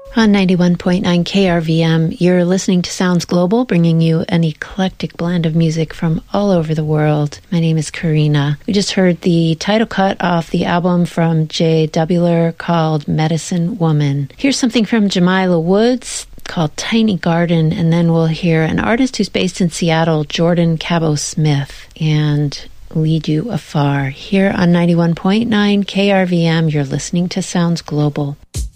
On 91.9 KRVM, you're listening to Sounds Global, bringing you an eclectic blend of music from all over the world. My name is Karina. We just heard the title cut off the album from Jay Dubbular called Medicine Woman. Here's something from Jamila Woods called Tiny Garden, and then we'll hear an artist who's based in Seattle, Jordan Cabot-Smith, and Lead You Afar. Here on 91.9 KRVM, you're listening to Sounds Global.